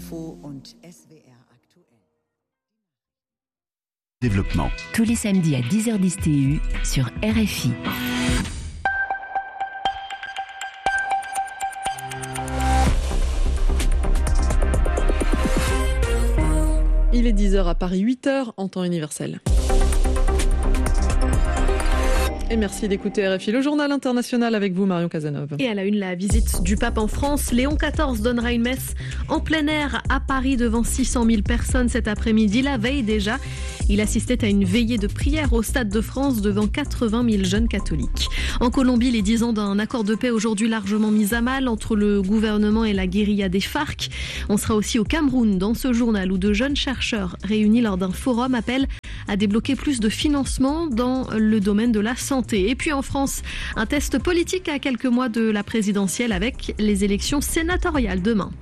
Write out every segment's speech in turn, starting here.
Info und SWR aktuell. Développement. Tous les samedis à 10h10 TU sur RFI. Il est 10h à Paris, 8h en temps universel. Et merci d'écouter RFI, le journal international avec vous, Marion Cazeneuve. Et à la une, la visite du pape en France. Léon XIV donnera une messe en plein air à Paris devant 600 000 personnes cet après-midi. La veille déjà, il assistait à une veillée de prière au Stade de France devant 80 000 jeunes catholiques. En Colombie, les 10 ans d'un accord de paix aujourd'hui largement mis à mal entre le gouvernement et la guérilla des FARC. On sera aussi au Cameroun dans ce journal où de jeunes chercheurs réunis lors d'un forum appellent à débloquer plus de financement dans le domaine de la santé. Et puis en France, un test politique à quelques mois de la présidentielle avec les élections sénatoriales demain.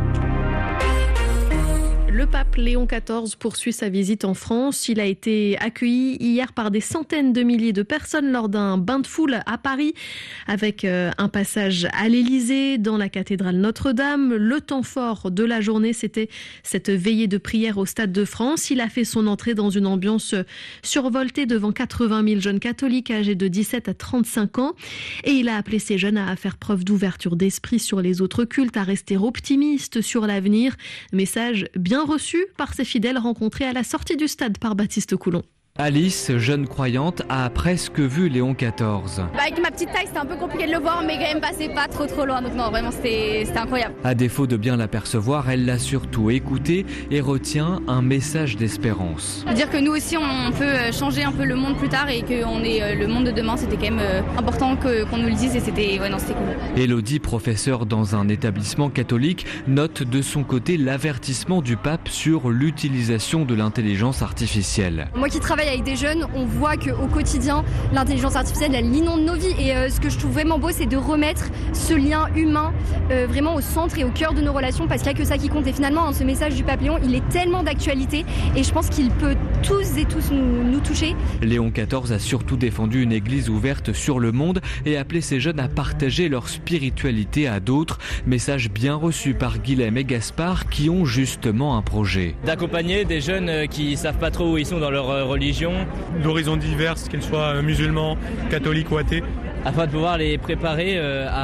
Le pape Léon XIV poursuit sa visite en France. Il a été accueilli hier par des centaines de milliers de personnes lors d'un bain de foule à Paris, avec un passage à l'Élysée, dans la cathédrale Notre-Dame. Le temps fort de la journée, c'était cette veillée de prière au Stade de France. Il a fait son entrée dans une ambiance survoltée devant 80 000 jeunes catholiques âgés de 17 à 35 ans. Et il a appelé ces jeunes à faire preuve d'ouverture d'esprit sur les autres cultes, à rester optimistes sur l'avenir. Message bien reçu par ses fidèles rencontrés à la sortie du stade par Baptiste Coulon. Alice, jeune croyante, a presque vu Léon XIV. Avec ma petite taille, c'était un peu compliqué de le voir, mais quand même passé pas trop loin. Donc non, vraiment, c'était incroyable. À défaut de bien l'apercevoir, elle l'a surtout écouté et retient un message d'espérance. Dire que nous aussi, on peut changer un peu le monde plus tard et qu'on est le monde de demain, c'était quand même important qu'on nous le dise et c'était cool. Élodie, professeure dans un établissement catholique, note de son côté l'avertissement du pape sur l'utilisation de l'intelligence artificielle. Moi qui travaille avec des jeunes, on voit qu'au quotidien, l'intelligence artificielle, elle inonde nos vies. Et ce que je trouve vraiment beau, c'est de remettre ce lien humain vraiment au centre et au cœur de nos relations, parce qu'il n'y a que ça qui compte. Et finalement, ce message du pape Léon, il est tellement d'actualité et je pense qu'il peut tous et tous nous toucher. Léon XIV a surtout défendu une église ouverte sur le monde et appelé ses jeunes à partager leur spiritualité à d'autres. Message bien reçu par Guilhem et Gaspard qui ont justement un projet. D'accompagner des jeunes qui ne savent pas trop où ils sont dans leur religion. D'horizons diverses, qu'elles soient musulmans, catholiques ou athées. Afin de pouvoir les préparer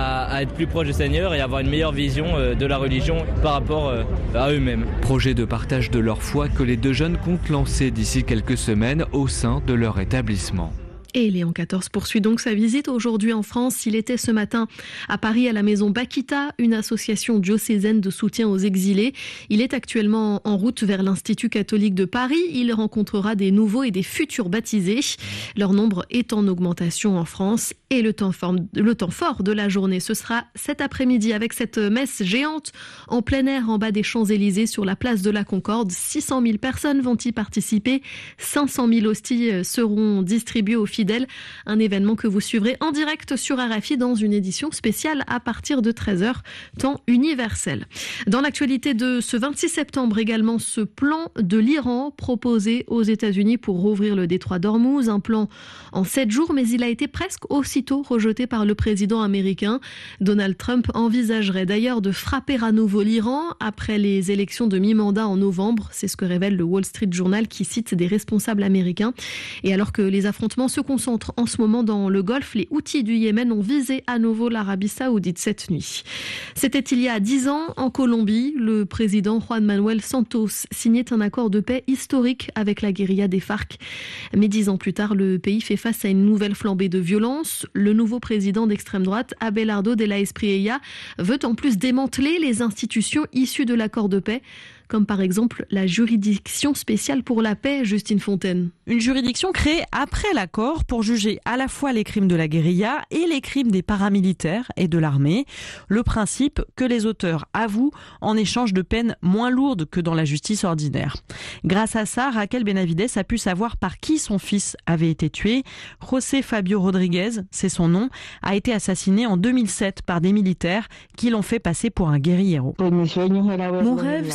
à être plus proches du Seigneur et avoir une meilleure vision de la religion par rapport à eux-mêmes. Projet de partage de leur foi que les deux jeunes comptent lancer d'ici quelques semaines au sein de leur établissement. Et Léon XIV poursuit donc sa visite aujourd'hui en France. Il était ce matin à Paris à la maison Bakita, une association diocésaine de soutien aux exilés. Il est actuellement en route vers l'Institut catholique de Paris. Il rencontrera des nouveaux et des futurs baptisés. Leur nombre est en augmentation en France. Et le temps fort de la journée, ce sera cet après-midi avec cette messe géante en plein air en bas des Champs-Élysées sur la place de la Concorde. 600 000 personnes vont y participer. 500 000 hosties seront distribuées aux fidèles. Un événement que vous suivrez en direct sur RFI dans une édition spéciale à partir de 13h, temps universel. Dans l'actualité de ce 26 septembre également, ce plan de l'Iran proposé aux États-Unis pour rouvrir le détroit d'Ormuz. Un plan en 7 jours, mais il a été presque aussitôt rejeté par le président américain. Donald Trump envisagerait d'ailleurs de frapper à nouveau l'Iran après les élections de mi-mandat en novembre. C'est ce que révèle le Wall Street Journal qui cite des responsables américains. Et alors que les affrontements se concentrent en ce moment dans le Golfe, les Houthis du Yémen ont visé à nouveau l'Arabie Saoudite cette nuit. C'était il y a 10 ans en Colombie. Le président Juan Manuel Santos signait un accord de paix historique avec la guérilla des FARC. Mais 10 ans plus tard, le pays fait face à une nouvelle flambée de violence. Le nouveau président d'extrême droite, Abelardo de la Espriella, veut en plus démanteler les institutions issues de l'accord de paix, comme par exemple la juridiction spéciale pour la paix, Justine Fontaine. Une juridiction créée après l'accord pour juger à la fois les crimes de la guérilla et les crimes des paramilitaires et de l'armée. Le principe que les auteurs avouent en échange de peines moins lourdes que dans la justice ordinaire. Grâce à ça, Raquel Benavides a pu savoir par qui son fils avait été tué. José Fabio Rodriguez, c'est son nom, a été assassiné en 2007 par des militaires qui l'ont fait passer pour un guérillero. Mon rêve, c'était qu'il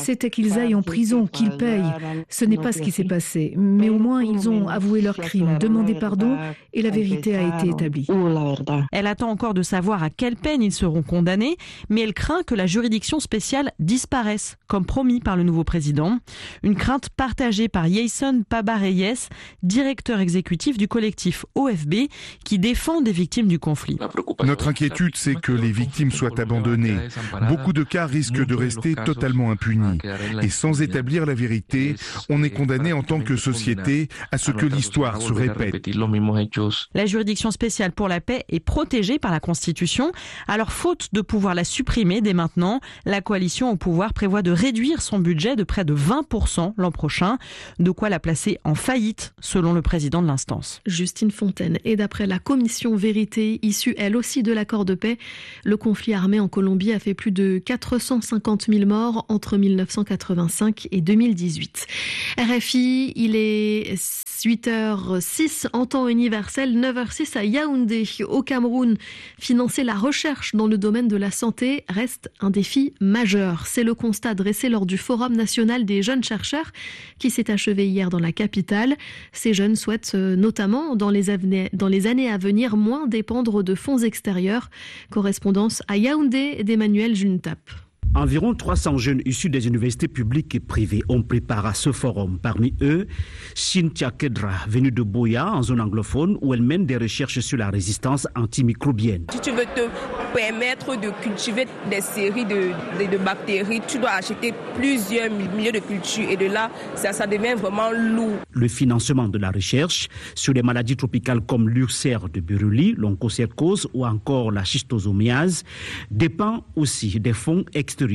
qu'ils aillent en prison, qu'ils payent. Ce n'est pas ce qui s'est passé, mais au moins ils ont avoué leurs crimes, demandé pardon et la vérité a été établie. Elle attend encore de savoir à quelle peine ils seront condamnés, mais elle craint que la juridiction spéciale disparaisse, comme promis par le nouveau président. Une crainte partagée par Jason Pabareyes, directeur exécutif du collectif OFB, qui défend des victimes du conflit. Notre inquiétude, c'est que les victimes soient abandonnées. Beaucoup de cas risquent de rester totalement impunis. Et sans établir la vérité, on est condamné en tant que société à ce que l'histoire se répète. La juridiction spéciale pour la paix est protégée par la Constitution. Alors, faute de pouvoir la supprimer dès maintenant, la coalition au pouvoir prévoit de réduire son budget de près de 20% l'an prochain. De quoi la placer en faillite, selon le président de l'instance. Justine Fontaine. Et d'après la commission Vérité, issue elle aussi de l'accord de paix, le conflit armé en Colombie a fait plus de 450 000 morts entre 1985 et 2018. RFI, il est 8h06 en temps universel, 9h06 à Yaoundé, au Cameroun. Financer la recherche dans le domaine de la santé reste un défi majeur. C'est le constat dressé lors du Forum national des jeunes chercheurs qui s'est achevé hier dans la capitale. Ces jeunes souhaitent notamment dans les années à venir moins dépendre de fonds extérieurs. Correspondance à Yaoundé d'Emmanuel Juntap. Environ 300 jeunes issus des universités publiques et privées ont pris part à ce forum. Parmi eux, Cynthia Kedra, venue de Boya, en zone anglophone, où elle mène des recherches sur la résistance antimicrobienne. Si tu veux te permettre de cultiver des séries de bactéries, tu dois acheter plusieurs milliers de cultures et de là, ça devient vraiment lourd. Le financement de la recherche sur les maladies tropicales comme l'ulcère de Buruli, l'onchocercose ou encore la schistosomiase dépend aussi des fonds extérieurs.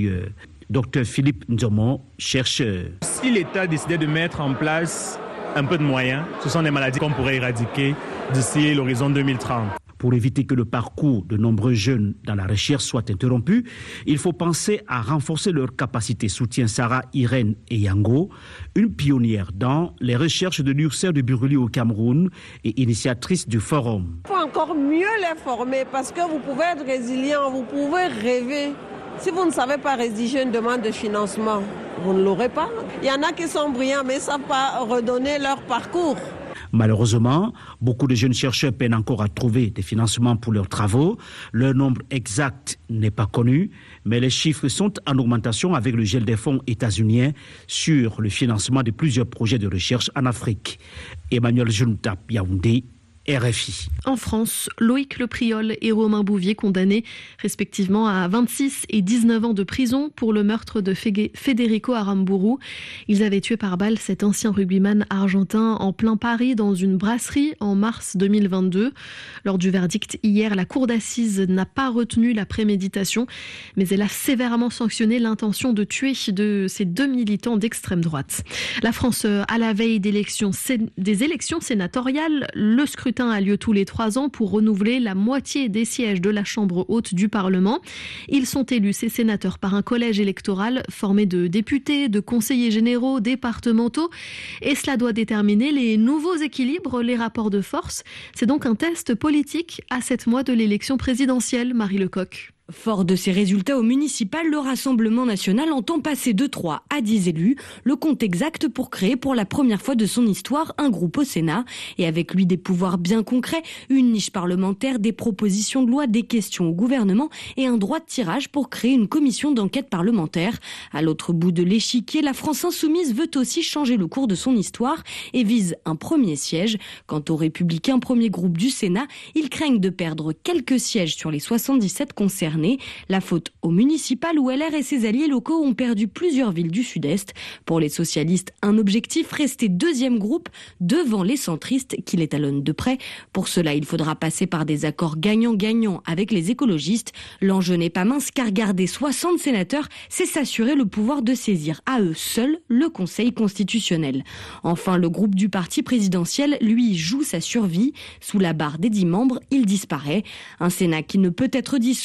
Dr Philippe Nzomo, chercheur. Si l'État décidait de mettre en place un peu de moyens, ce sont des maladies qu'on pourrait éradiquer d'ici l'horizon 2030. Pour éviter que le parcours de nombreux jeunes dans la recherche soit interrompu, il faut penser à renforcer leurs capacités, soutient Sarah Irène Eyango, une pionnière dans les recherches de l'ulcère de Buruli au Cameroun et initiatrice du forum. Il faut encore mieux les former parce que vous pouvez être résilient, vous pouvez rêver. Si vous ne savez pas rédiger une demande de financement, vous ne l'aurez pas. Il y en a qui sont brillants mais ne savent pas redonner leur parcours. Malheureusement, beaucoup de jeunes chercheurs peinent encore à trouver des financements pour leurs travaux. Leur nombre exact n'est pas connu, mais les chiffres sont en augmentation avec le gel des fonds états-uniens sur le financement de plusieurs projets de recherche en Afrique. Emmanuel Juntap, Yaoundé, RFI. En France, Loïc Lepriol et Romain Bouvier condamnés respectivement à 26 et 19 ans de prison pour le meurtre de Federico Aramburu. Ils avaient tué par balle cet ancien rugbyman argentin en plein Paris dans une brasserie en mars 2022. Lors du verdict hier, la cour d'assises n'a pas retenu la préméditation, mais elle a sévèrement sanctionné l'intention de tuer de ces deux militants d'extrême droite. La France, à la veille des élections sénatoriales, le scrutin a lieu tous les 3 ans pour renouveler la moitié des sièges de la Chambre haute du Parlement. Ils sont élus, ces sénateurs, par un collège électoral formé de députés, de conseillers généraux, départementaux. Et cela doit déterminer les nouveaux équilibres, les rapports de force. C'est donc un test politique à 7 mois de l'élection présidentielle, Marie Lecoq. Fort de ces résultats au municipal, le Rassemblement national entend passer de 3 à 10 élus, le compte exact pour créer pour la première fois de son histoire un groupe au Sénat. Et avec lui des pouvoirs bien concrets, une niche parlementaire, des propositions de loi, des questions au gouvernement et un droit de tirage pour créer une commission d'enquête parlementaire. À l'autre bout de l'échiquier, la France insoumise veut aussi changer le cours de son histoire et vise un premier siège. Quant aux Républicains, premier groupe du Sénat, ils craignent de perdre quelques sièges sur les 77 concernés. La faute au municipal où LR et ses alliés locaux ont perdu plusieurs villes du Sud-Est. Pour les socialistes, un objectif, rester deuxième groupe devant les centristes qui les talonnent de près. Pour cela, il faudra passer par des accords gagnant-gagnant avec les écologistes. L'enjeu n'est pas mince car garder 60 sénateurs, c'est s'assurer le pouvoir de saisir à eux seuls le Conseil constitutionnel. Enfin, le groupe du parti présidentiel, lui, joue sa survie. Sous la barre des 10 membres, il disparaît. Un Sénat qui ne peut être dissous et un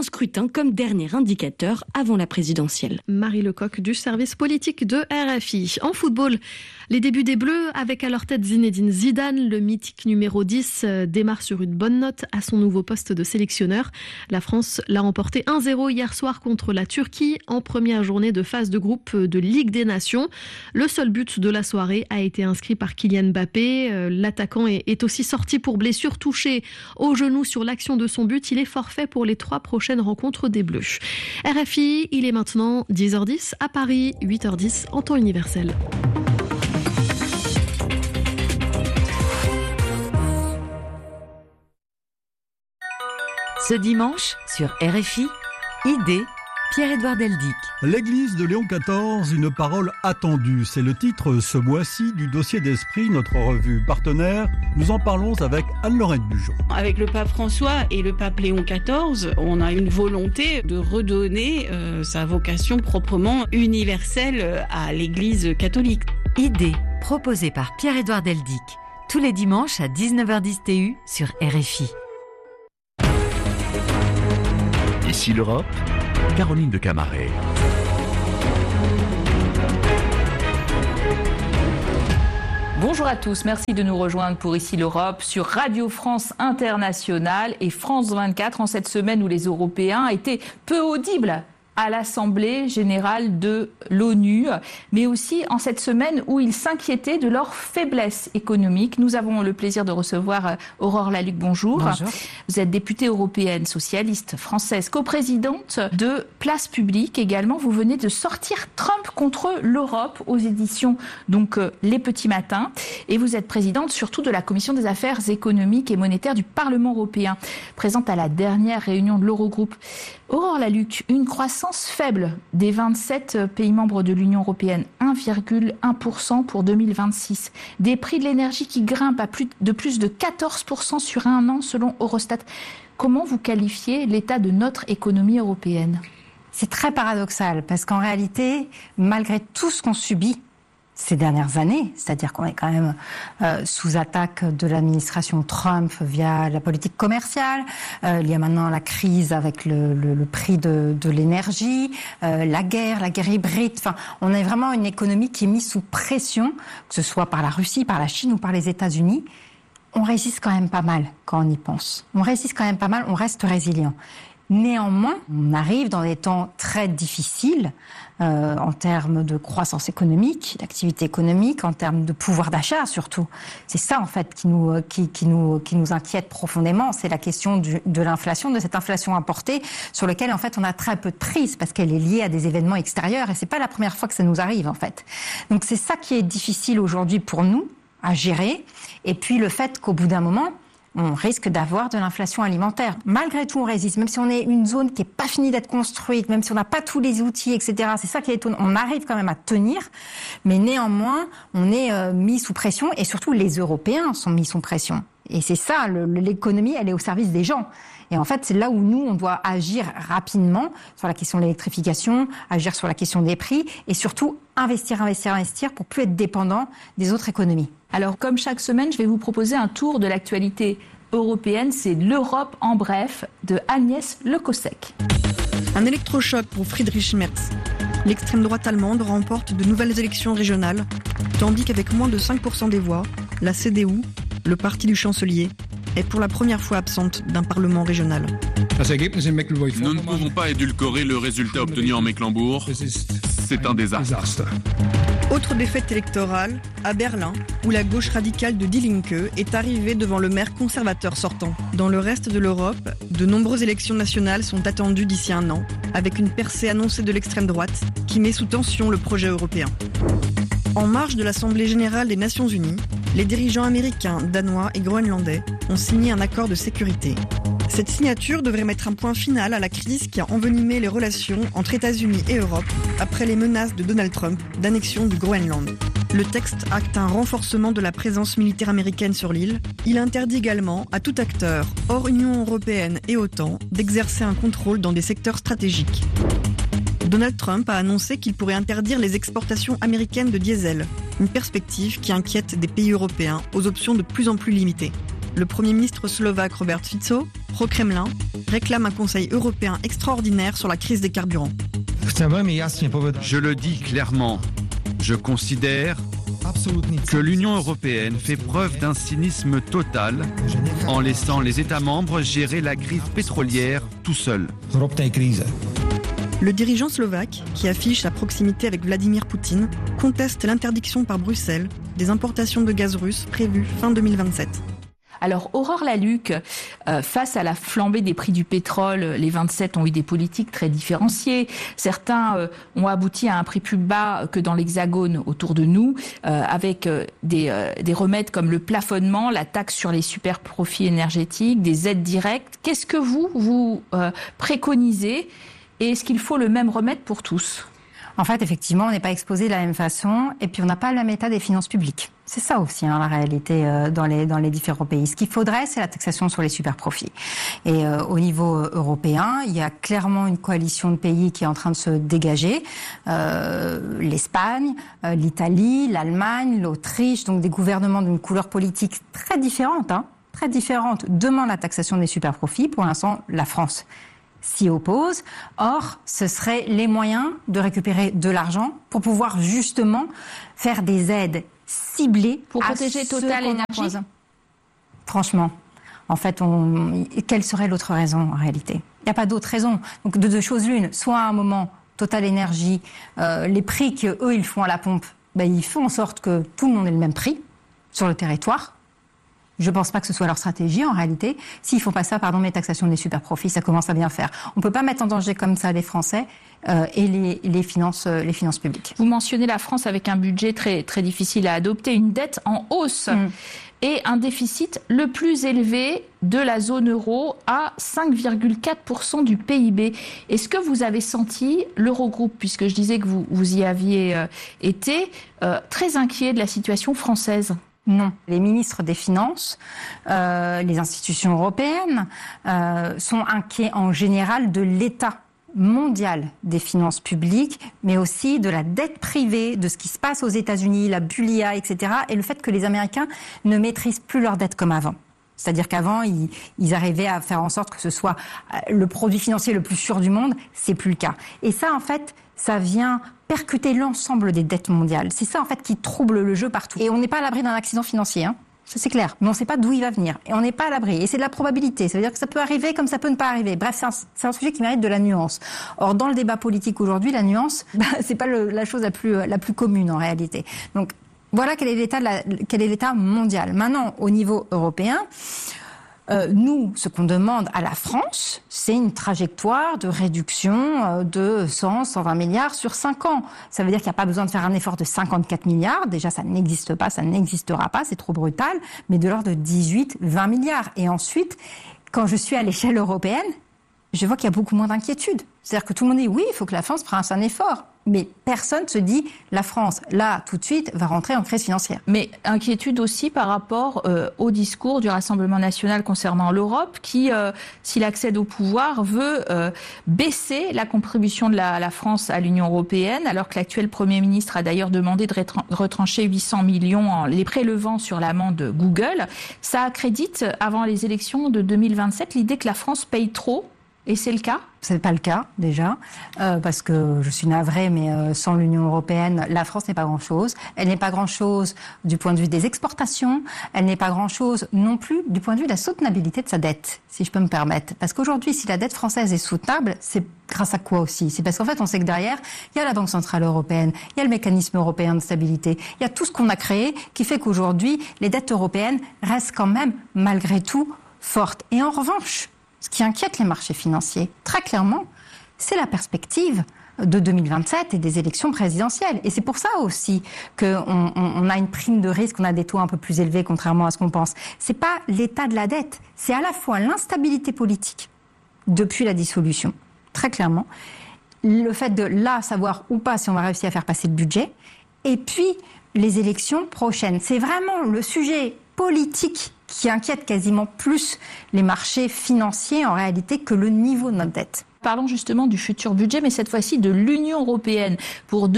scrutin comme dernier indicateur avant la présidentielle. Marie Lecoq du service politique de RFI. En football, les débuts des Bleus avec à leur tête Zinedine Zidane, le mythique numéro 10, démarre sur une bonne note à son nouveau poste de sélectionneur. La France l'a remporté 1-0 hier soir contre la Turquie en première journée de phase de groupe de Ligue des Nations. Le seul but de la soirée a été inscrit par Kylian Mbappé. L'attaquant est aussi sorti pour blessure, touché au genou sur l'action de son but. Il est forfait pour les 3 prochaines rencontres des Bleus. RFI, il est maintenant 10h10 à Paris, 8h10 en temps universel. Ce dimanche, sur RFI, Idée, Pierre-Édouard Deldic. L'église de Léon XIV, une parole attendue. C'est le titre ce mois-ci du Dossier d'Esprit, notre revue partenaire. Nous en parlons avec Anne-Laurette Bujon. Avec le pape François et le pape Léon XIV, on a une volonté de redonner sa vocation proprement universelle à l'église catholique. Idée, proposée par Pierre-Édouard Deldic. Tous les dimanches à 19h10 TU sur RFI. Ici l'Europe, Caroline de Camaret. Bonjour à tous, merci de nous rejoindre pour Ici l'Europe sur Radio France Internationale et France 24 en cette semaine où les Européens étaient peu audibles à l'Assemblée générale de l'ONU, mais aussi en cette semaine où ils s'inquiétaient de leur faiblesse économique. Nous avons le plaisir de recevoir Aurore Lalucq, bonjour. Bonjour. Vous êtes députée européenne, socialiste, française, coprésidente de Place Publique également. Vous venez de sortir Trump contre l'Europe aux éditions donc Les Petits Matins. Et vous êtes présidente surtout de la Commission des affaires économiques et monétaires du Parlement européen, présente à la dernière réunion de l'Eurogroupe. Aurore Lalucq, une croissance faible des 27 pays membres de l'Union européenne, 1,1% pour 2026. Des prix de l'énergie qui grimpent à plus de 14% sur un an selon Eurostat. Comment vous qualifiez l'état de notre économie européenne ? C'est très paradoxal parce qu'en réalité, malgré tout ce qu'on subit ces dernières années, c'est-à-dire qu'on est quand même sous attaque de l'administration Trump via la politique commerciale, il y a maintenant la crise avec le prix de l'énergie, la guerre hybride, enfin, on a vraiment une économie qui est mise sous pression, que ce soit par la Russie, par la Chine ou par les États-Unis. On résiste quand même pas mal quand on y pense. On résiste quand même pas mal, on reste résilient. Néanmoins, on arrive dans des temps très difficiles en termes de croissance économique, d'activité économique, en termes de pouvoir d'achat surtout. C'est ça en fait qui nous inquiète profondément. C'est la question de l'inflation, de cette inflation importée sur laquelle en fait on a très peu de prise parce qu'elle est liée à des événements extérieurs et c'est pas la première fois que ça nous arrive en fait. Donc c'est ça qui est difficile aujourd'hui pour nous à gérer. Et puis le fait qu'au bout d'un moment, on risque d'avoir de l'inflation alimentaire. Malgré tout, on résiste. Même si on est une zone qui n'est pas finie d'être construite, même si on n'a pas tous les outils, etc. C'est ça qui est étonnant. On arrive quand même à tenir, mais néanmoins, on est mis sous pression et surtout les Européens sont mis sous pression. Et c'est ça, l'économie, elle est au service des gens. Et en fait, c'est là où nous, on doit agir rapidement sur la question de l'électrification, agir sur la question des prix et surtout investir pour plus être dépendant des autres économies. Alors, comme chaque semaine, je vais vous proposer un tour de l'actualité européenne. C'est l'Europe en bref de Agnès Le Cossec. Un électrochoc pour Friedrich Merz. L'extrême droite allemande remporte de nouvelles élections régionales, tandis qu'avec moins de 5% des voix, la CDU, le parti du chancelier, est pour la première fois absente d'un parlement régional. Nous ne pouvons pas édulcorer le résultat obtenu en Mecklembourg. C'est un désastre. Autre défaite électorale, à Berlin, où la gauche radicale de Die Linke est arrivée devant le maire conservateur sortant. Dans le reste de l'Europe, de nombreuses élections nationales sont attendues d'ici un an, avec une percée annoncée de l'extrême droite qui met sous tension le projet européen. En marge de l'Assemblée générale des Nations unies, les dirigeants américains, danois et groenlandais ont signé un accord de sécurité. Cette signature devrait mettre un point final à la crise qui a envenimé les relations entre États-Unis et Europe après les menaces de Donald Trump d'annexion du Groenland. Le texte acte un renforcement de la présence militaire américaine sur l'île. Il interdit également à tout acteur, hors Union européenne et OTAN, d'exercer un contrôle dans des secteurs stratégiques. Donald Trump a annoncé qu'il pourrait interdire les exportations américaines de diesel, une perspective qui inquiète des pays européens aux options de plus en plus limitées. Le Premier ministre slovaque Robert Fico pro-Kremlin, réclame un Conseil européen extraordinaire sur la crise des carburants. Je le dis clairement, je considère que l'Union européenne fait preuve d'un cynisme total en laissant les États membres gérer la crise pétrolière tout seuls. Le dirigeant slovaque, qui affiche sa proximité avec Vladimir Poutine, conteste l'interdiction par Bruxelles des importations de gaz russe prévue fin 2027. Alors, Aurore Lalucq, face à la flambée des prix du pétrole, les 27 ont eu des politiques très différenciées. Certains ont abouti à un prix plus bas que dans l'Hexagone autour de nous, avec des remèdes comme le plafonnement, la taxe sur les super profits énergétiques, des aides directes. Qu'est-ce que vous préconisez et est-ce qu'il faut le même remède pour tous ? En fait, effectivement, on n'est pas exposé de la même façon et puis on n'a pas le même état des finances publiques. C'est ça aussi, la réalité dans les différents pays. Ce qu'il faudrait, c'est la taxation sur les super-profits. Et au niveau européen, il y a clairement une coalition de pays qui est en train de se dégager. L'Espagne, l'Italie, l'Allemagne, l'Autriche, donc des gouvernements d'une couleur politique très différente, demandent la taxation des super-profits. Pour l'instant, la France s'y oppose. Or, ce seraient les moyens de récupérer de l'argent pour pouvoir justement faire des aides ciblées pour protéger Total Énergie. Franchement, en fait, quelle serait l'autre raison en réalité ? Il n'y a pas d'autre raison. Donc, de deux choses l'une. Soit à un moment, Total Énergie, les prix qu'eux, ils font à la pompe, ils font en sorte que tout le monde ait le même prix sur le territoire. Je ne pense pas que ce soit leur stratégie en réalité. S'ils ne font pas ça, mes taxations des super-profits, ça commence à bien faire. On ne peut pas mettre en danger comme ça les Français et les finances publiques. Vous mentionnez la France avec un budget très, très difficile à adopter, une dette en hausse et un déficit le plus élevé de la zone euro à 5,4% du PIB. Est-ce que vous avez senti l'Eurogroupe, puisque je disais que vous y aviez été, très inquiet de la situation française ? Non. Les ministres des Finances, les institutions européennes sont inquiets en général de l'état mondial des finances publiques, mais aussi de la dette privée, de ce qui se passe aux États-Unis, la bulia, etc. Et le fait que les Américains ne maîtrisent plus leur dette comme avant. C'est-à-dire qu'avant, ils arrivaient à faire en sorte que ce soit le produit financier le plus sûr du monde. C'est plus le cas. Et ça, en fait, ça vient percuter l'ensemble des dettes mondiales. C'est ça, en fait, qui trouble le jeu partout. Et on n'est pas à l'abri d'un accident financier, ça c'est clair. Mais on ne sait pas d'où il va venir. Et on n'est pas à l'abri. Et c'est de la probabilité. Ça veut dire que ça peut arriver comme ça peut ne pas arriver. Bref, c'est un sujet qui mérite de la nuance. Or, dans le débat politique aujourd'hui, la nuance, c'est pas la chose la plus commune en réalité. Donc, voilà quel est l'état mondial. Maintenant, au niveau européen, nous, ce qu'on demande à la France, c'est une trajectoire de réduction de 120 milliards sur 5 ans. Ça veut dire qu'il n'y a pas besoin de faire un effort de 54 milliards. Déjà, ça n'existe pas, ça n'existera pas, c'est trop brutal. Mais de l'ordre de 18-20 milliards. Et ensuite, quand je suis à l'échelle européenne, je vois qu'il y a beaucoup moins d'inquiétude. C'est-à-dire que tout le monde dit oui, il faut que la France fasse un effort. Mais personne ne se dit la France, là, tout de suite, va rentrer en crise financière. Mais inquiétude aussi par rapport au discours du Rassemblement national concernant l'Europe qui, s'il accède au pouvoir, veut baisser la contribution de la France à l'Union européenne, alors que l'actuel Premier ministre a d'ailleurs demandé de retrancher 800 millions en les prélevant sur l'amende Google. Ça accrédite, avant les élections de 2027, l'idée que la France paye trop. Et c'est le cas ? C'est pas le cas, déjà, parce que je suis navrée, mais sans l'Union européenne, la France n'est pas grand-chose. Elle n'est pas grand-chose du point de vue des exportations. Elle n'est pas grand-chose non plus du point de vue de la soutenabilité de sa dette, si je peux me permettre. Parce qu'aujourd'hui, si la dette française est soutenable, c'est grâce à quoi aussi ? C'est parce qu'en fait, on sait que derrière, il y a la Banque centrale européenne, il y a le mécanisme européen de stabilité, il y a tout ce qu'on a créé qui fait qu'aujourd'hui, les dettes européennes restent quand même, malgré tout, fortes. Et en revanche, ce qui inquiète les marchés financiers, très clairement, c'est la perspective de 2027 et des élections présidentielles. Et c'est pour ça aussi qu'on a une prime de risque, on a des taux un peu plus élevés, contrairement à ce qu'on pense. C'est pas l'état de la dette, c'est à la fois l'instabilité politique depuis la dissolution, très clairement, le fait de là savoir ou pas si on va réussir à faire passer le budget, et puis les élections prochaines. C'est vraiment le sujet politique qui inquiète quasiment plus les marchés financiers en réalité que le niveau de notre dette. Parlons justement du futur budget, mais cette fois-ci de l'Union européenne pour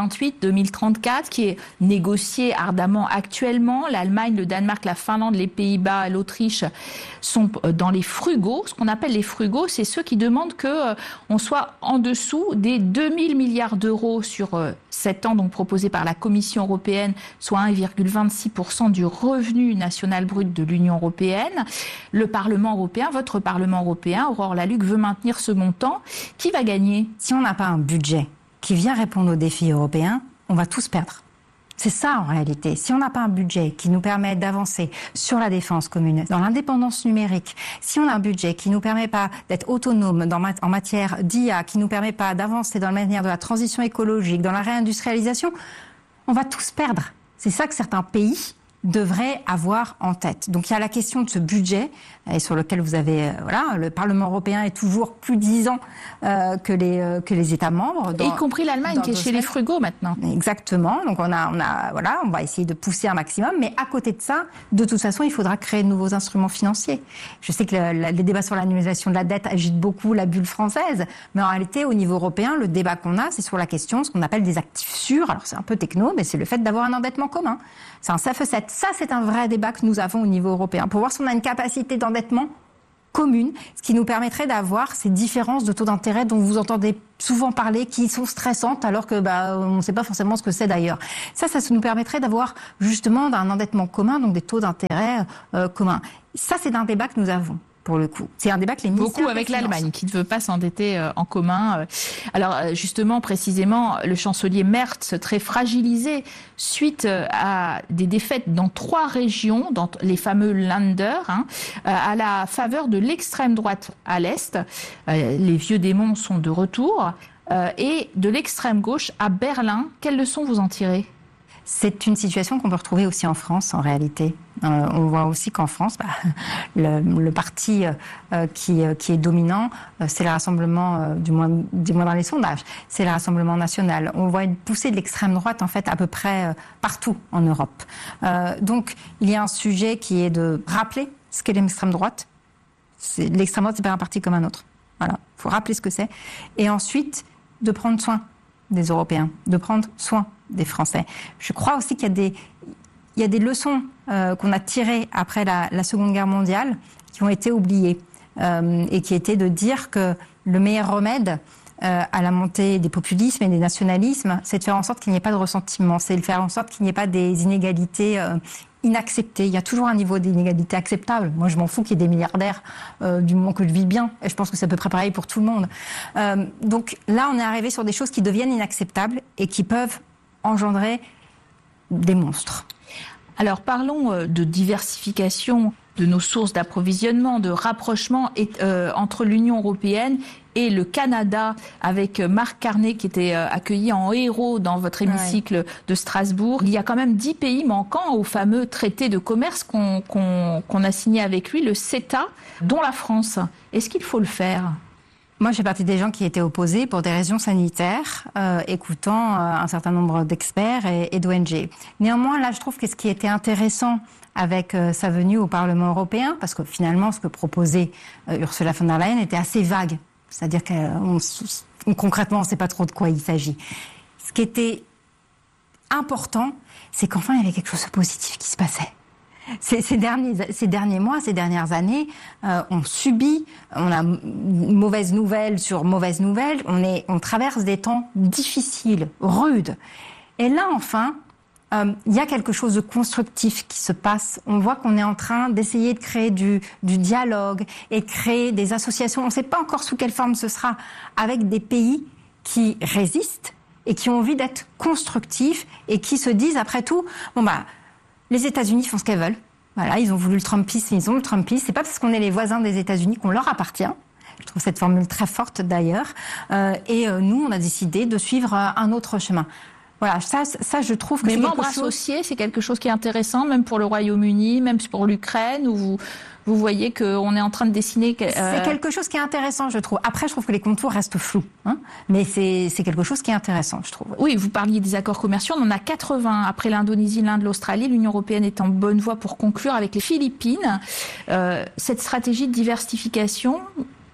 2028-2034, qui est négocié ardemment actuellement. L'Allemagne, le Danemark, la Finlande, les Pays-Bas, l'Autriche sont dans les frugaux. Ce qu'on appelle les frugaux, c'est ceux qui demandent qu'on soit en dessous des 2000 milliards d'euros sur 7 ans, donc proposés par la Commission européenne, soit 1,26% du revenu national brut de l'Union européenne. Le Parlement européen, votre Parlement européen, Aurore Lalucq, veut maintenir ce montant. Qui va gagner? Si on n'a pas un budget qui vient répondre aux défis européens, on va tous perdre. C'est ça en réalité. Si on n'a pas un budget qui nous permet d'avancer sur la défense commune, dans l'indépendance numérique, si on a un budget qui nous permet pas d'être autonome en matière d'IA, qui nous permet pas d'avancer dans la manière de la transition écologique, dans la réindustrialisation, on va tous perdre. C'est ça que certains pays devraient avoir en tête. Donc il y a la question de ce budget et sur lequel vous avez le Parlement européen est toujours plus disant que les États membres, y compris l'Allemagne qui est chez les frugaux maintenant. Exactement. Donc on va essayer de pousser un maximum, mais à côté de ça, de toute façon, il faudra créer de nouveaux instruments financiers. Je sais que les débats sur l'annualisation de la dette agitent beaucoup la bulle française, mais en réalité, au niveau européen, le débat qu'on a, c'est sur la question ce qu'on appelle des actifs sûrs. Alors c'est un peu techno, mais c'est le fait d'avoir un endettement commun. C'est un CFE7. Ça, c'est un vrai débat que nous avons au niveau européen pour voir si on a une capacité d'endettement commune, ce qui nous permettrait d'avoir ces différences de taux d'intérêt dont vous entendez souvent parler, qui sont stressantes alors que on ne sait pas forcément ce que c'est d'ailleurs. Ça nous permettrait d'avoir justement un endettement commun, donc des taux d'intérêt communs. Ça, c'est un débat que nous avons. Pour le coup. C'est un débat que les ministères beaucoup avec l'Allemagne qui ne veut pas s'endetter en commun. Alors justement, précisément, le chancelier Merz, très fragilisé suite à des défaites dans 3 régions, dans les fameux Länder, à la faveur de l'extrême droite à l'est. Les vieux démons sont de retour. Et de l'extrême gauche à Berlin. Quelles leçons vous en tirez ? C'est une situation qu'on peut retrouver aussi en France, en réalité. On voit aussi qu'en France, le parti qui est dominant, c'est le Rassemblement, du moins dans les sondages, c'est le Rassemblement national. On voit une poussée de l'extrême droite, en fait, à peu près partout en Europe. Donc, il y a un sujet qui est de rappeler ce qu'est l'extrême droite. L'extrême droite, c'est pas un parti comme un autre. Voilà, il faut rappeler ce que c'est. Et ensuite, de prendre soin des Européens, de prendre soin des Français. Je crois aussi qu'il y a des leçons qu'on a tirées après la Seconde Guerre mondiale qui ont été oubliées et qui étaient de dire que le meilleur remède à la montée des populismes et des nationalismes, c'est de faire en sorte qu'il n'y ait pas de ressentiment, c'est de faire en sorte qu'il n'y ait pas des inégalités inacceptées. Il y a toujours un niveau d'inégalité acceptable. Moi, je m'en fous qu'il y ait des milliardaires du moment que je vis bien. Et je pense que c'est à peu près pareil pour tout le monde. Donc là, on est arrivé sur des choses qui deviennent inacceptables et qui peuvent engendrer des monstres. Alors parlons de diversification de nos sources d'approvisionnement, de rapprochement entre l'Union européenne et le Canada, avec Marc Carnet qui était accueilli en héros dans votre hémicycle de Strasbourg. Il y a quand même 10 pays manquants au fameux traité de commerce qu'on a signé avec lui, le CETA, dont la France. Est-ce qu'il faut le faire ? Moi, j'ai partie des gens qui étaient opposés pour des raisons sanitaires, écoutant un certain nombre d'experts et d'ONG. Néanmoins, là, je trouve que ce qui était intéressant avec sa venue au Parlement européen, parce que finalement, ce que proposait Ursula von der Leyen était assez vague. C'est-à-dire que concrètement, on ne sait pas trop de quoi il s'agit. Ce qui était important, c'est qu'enfin, il y avait quelque chose de positif qui se passait. Ces derniers mois, ces dernières années, on a mauvaise nouvelle sur mauvaise nouvelle, on traverse des temps difficiles, rudes. Et là, enfin, il y a quelque chose de constructif qui se passe. On voit qu'on est en train d'essayer de créer du dialogue et de créer des associations. On ne sait pas encore sous quelle forme ce sera, avec des pays qui résistent et qui ont envie d'être constructifs et qui se disent, après tout, les États-Unis font ce qu'elles veulent. Voilà, ils ont voulu le Trumpisme, ils ont le Trumpisme. C'est pas parce qu'on est les voisins des États-Unis qu'on leur appartient. Je trouve cette formule très forte d'ailleurs. Et nous, on a décidé de suivre un autre chemin. Voilà, ça, je trouve que mais c'est membres associés, c'est quelque chose qui est intéressant, même pour le Royaume-Uni, même pour l'Ukraine, où vous voyez qu'on est en train de dessiner... C'est quelque chose qui est intéressant, je trouve. Après, je trouve que les contours restent flous. Mais c'est quelque chose qui est intéressant, je trouve. Oui, vous parliez des accords commerciaux. On en a 80 après l'Indonésie, l'Inde, l'Australie. L'Union européenne est en bonne voie pour conclure avec les Philippines. Cette stratégie de diversification,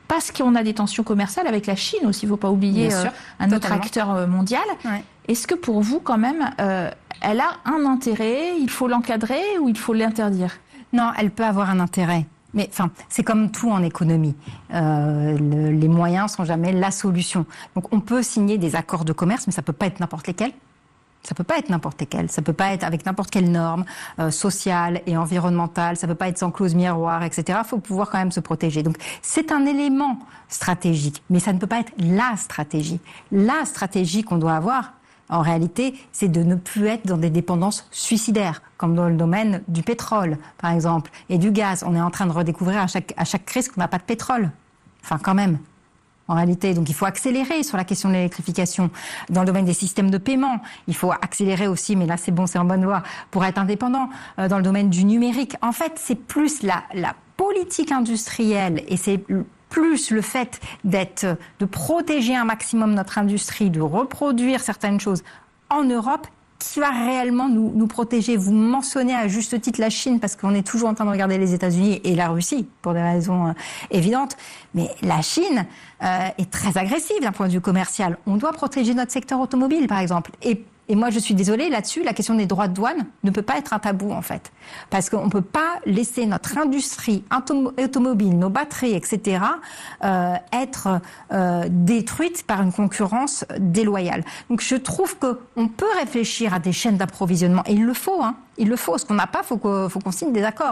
parce qu'on a des tensions commerciales avec la Chine aussi, il ne faut pas oublier un autre acteur mondial. Ouais. Est-ce que pour vous, quand même, elle a un intérêt, il faut l'encadrer ou il faut l'interdire ? Non, elle peut avoir un intérêt. Mais enfin, c'est comme tout en économie. Les moyens sont jamais la solution. Donc on peut signer des accords de commerce, mais ça peut pas être n'importe lesquels. Ça peut pas être n'importe lesquels. Ça peut pas être avec n'importe quelle norme sociale et environnementale. Ça peut pas être sans clause miroir, etc. Il faut pouvoir quand même se protéger. Donc c'est un élément stratégique, mais ça ne peut pas être la stratégie. La stratégie qu'on doit avoir, en réalité, c'est de ne plus être dans des dépendances suicidaires, comme dans le domaine du pétrole, par exemple, et du gaz. On est en train de redécouvrir à chaque crise qu'on n'a pas de pétrole. Enfin, quand même, en réalité. Donc, il faut accélérer sur la question de l'électrification. Dans le domaine des systèmes de paiement, il faut accélérer aussi, mais là, c'est bon, c'est en bonne voie, pour être indépendant. Dans le domaine du numérique, en fait, c'est plus la politique industrielle, et c'est plus le fait de protéger un maximum notre industrie, de reproduire certaines choses en Europe, qui va réellement nous protéger. Vous mentionnez à juste titre la Chine, parce qu'on est toujours en train de regarder les États-Unis et la Russie, pour des raisons évidentes. Mais la Chine est très agressive d'un point de vue commercial. On doit protéger notre secteur automobile, par exemple. Et moi, je suis désolée, là-dessus, la question des droits de douane ne peut pas être un tabou, en fait. Parce qu'on ne peut pas laisser notre industrie automobile, nos batteries, etc., être détruites par une concurrence déloyale. Donc, je trouve qu'on peut réfléchir à des chaînes d'approvisionnement. Et il le faut, hein. Il le faut. Ce qu'on n'a pas, faut qu'on signe des accords.